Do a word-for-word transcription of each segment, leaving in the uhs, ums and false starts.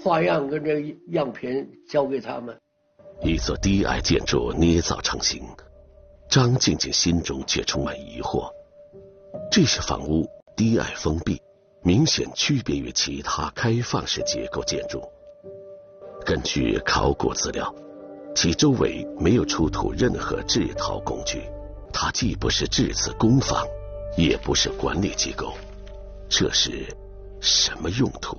花样跟这个样品交给他们。 一座低矮建筑捏造成型，张静静心中却充满疑惑。这些房屋低矮封闭，明显区别于其他开放式结构建筑。根据考古资料，其周围没有出土任何制陶工具，它既不是制瓷工坊，也不是管理机构，这是什么用途？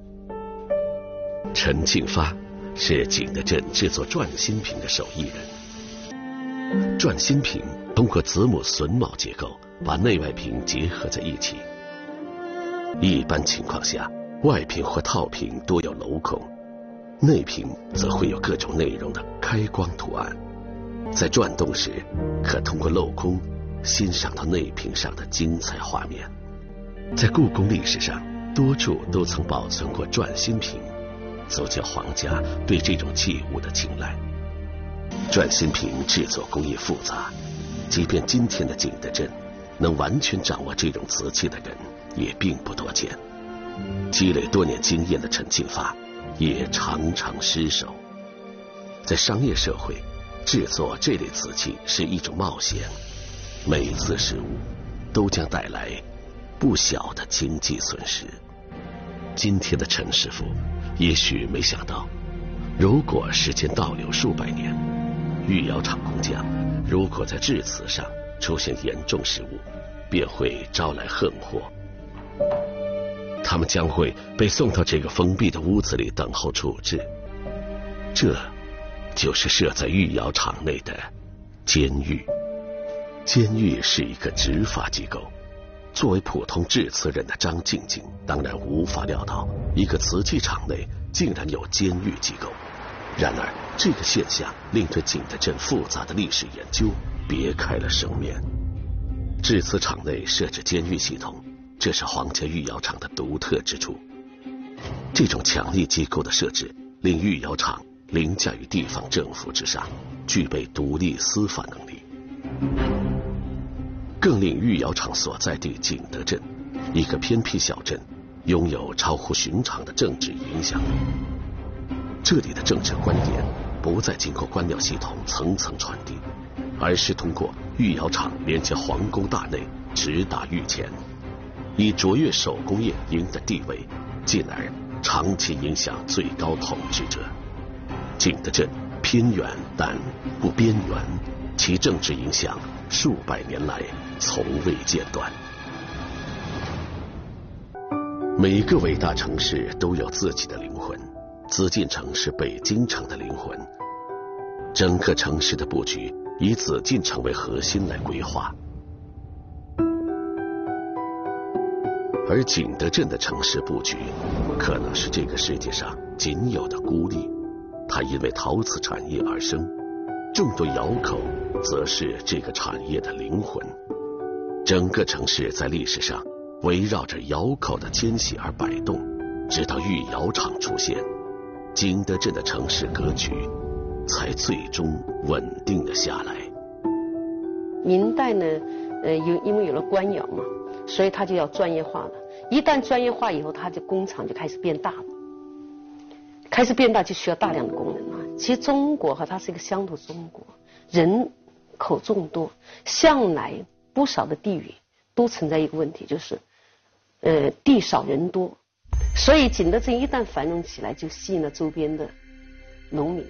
陈庆发是景德镇制作转心瓶的手艺人。转心瓶通过子母榫卯结构把内外瓶结合在一起。一般情况下，外瓶或套瓶多有镂孔，内瓶则会有各种内容的开光图案。在转动时，可通过镂空欣赏到内瓶上的精彩画面。在故宫历史上，多处都曾保存过转心瓶，足见皇家对这种器物的青睐。转心瓶制作工艺复杂，即便今天的景德镇能完全掌握这种瓷器的人也并不多见。积累多年经验的陈庆发也常常失手。在商业社会，制作这类瓷器是一种冒险，每一次失误都将带来不小的经济损失。今天的陈师傅也许没想到，如果时间倒流数百年，御窑厂工匠如果在制瓷上出现严重失误，便会招来横祸。他们将会被送到这个封闭的屋子里等候处置。这就是设在御窑厂内的监狱。监狱是一个执法机构。作为普通制瓷人的张静静当然无法料到，一个瓷器厂内竟然有监狱机构。然而这个现象令对景德镇复杂的历史研究别开了生面。制瓷厂内设置监狱系统，这是皇家御窑厂的独特之处。这种强力机构的设置令御窑厂凌驾于地方政府之上，具备独立司法能力。更令御窑厂所在地景德镇，一个偏僻小镇，拥有超乎寻常的政治影响力。这里的政治观点不再经过官僚系统层层传递，而是通过御窑厂连接皇宫大内，直达御前，以卓越手工业赢得地位，进而长期影响最高统治者。景德镇偏远但不边缘，其政治影响数百年来从未间断。每个伟大城市都有自己的灵魂，紫禁城是北京城的灵魂。整个城市的布局以紫禁城为核心来规划，而景德镇的城市布局可能是这个世界上仅有的孤立。它因为陶瓷产业而生，众多窑口则是这个产业的灵魂。整个城市在历史上围绕着窑口的迁徙而摆动，直到御窑厂出现，景德镇的城市格局才最终稳定了下来。 明代呢，呃，有因为有了官窑嘛，所以它就要专业化了。一旦专业化以后，它就工厂就开始变大了，开始变大就需要大量的工人了。其实中国哈，它是一个乡土中国，人口众多，向来不少的地域都存在一个问题，就是呃地少人多，所以景德镇一旦繁荣起来，就吸引了周边的农民。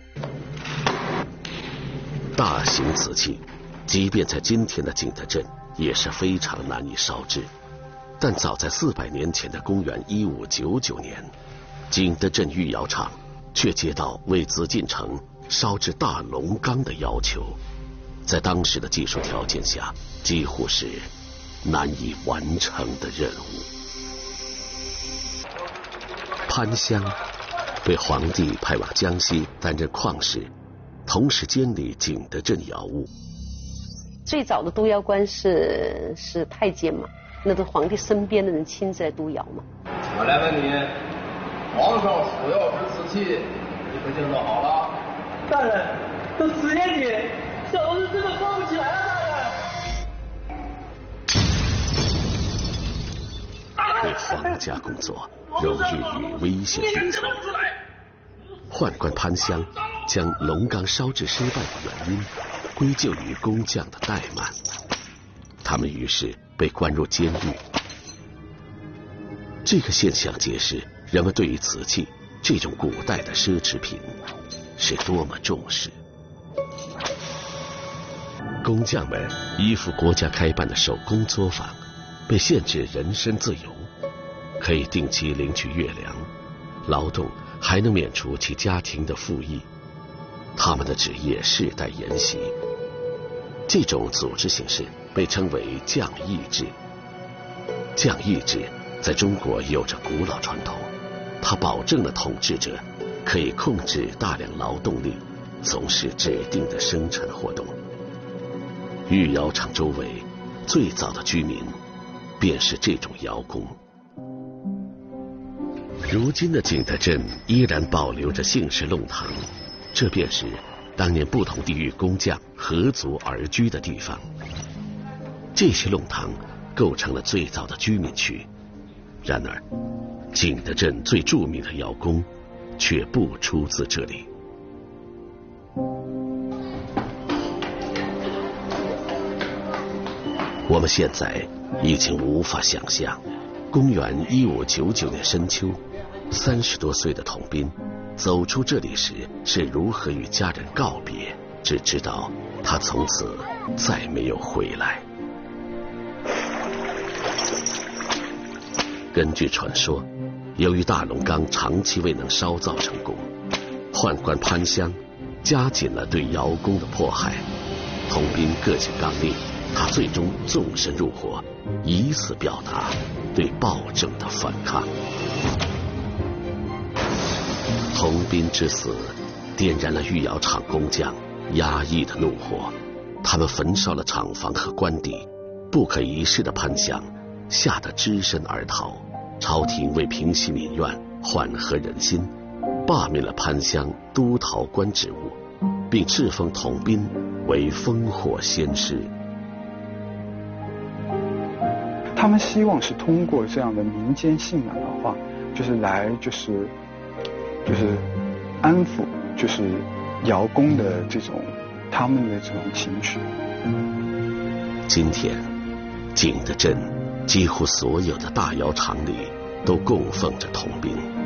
大型瓷器即便在今天的景德镇也是非常难以烧制，但早在四百年前的公元一五九九年，景德镇御窑厂却接到为紫禁城烧制大龙缸的要求，在当时的技术条件下，几乎是难以完成的任务。潘襄被皇帝派往江西担任矿士，同时监理景德镇窑务。 最早的督窑官是是太监嘛，那都皇帝身边的人亲自来督窑嘛。 我来问你，皇上所要之瓷器，你可建造好了？ 大人，这十年前，小子真的放不起来了，大人。 为皇家工作，荣誉与危险并存。 宦官潘襄将龙岗烧制失败的原因归咎于工匠的怠慢，他们于是被关入监狱。这个现象揭示人们对于瓷器这种古代的奢侈品是多么重视。工匠们依附国家开办的手工作坊，被限制人身自由，可以定期领取月粮，劳动还能免除其家庭的赋役，他们的职业世代沿袭。这种组织形式被称为匠役制。匠役制在中国有着古老传统，它保证了统治者可以控制大量劳动力，从事指定的生产活动。御窑厂周围最早的居民便是这种窑工。如今的景德镇依然保留着姓氏弄堂，这便是当年不同地域工匠合族而居的地方。这些弄堂构成了最早的居民区。然而，景德镇最著名的窑工却不出自这里。我们现在已经无法想象，公元一五九九年深秋，三十多岁的童斌走出这里时是如何与家人告别，只知道他从此再没有回来。根据传说，由于大龙缸长期未能烧造成功，宦官潘襄加紧了对窑工的迫害。童斌个性刚烈，他最终纵身入伙，以此表达对暴政的反抗。童斌之死点燃了御窑厂工匠压抑的怒火，他们焚烧了厂房和官邸，不可一世的潘襄吓得只身而逃。朝廷为平息民怨，缓和人心，罢免了潘襄都陶官职务，并敕封童斌为烽火先师。 他们希望是通过这样的民间信仰的话，就是来就是就是安抚就是窑工的这种他们的这种情绪。 今天景德镇几乎所有的大窑厂里都供奉着童斌。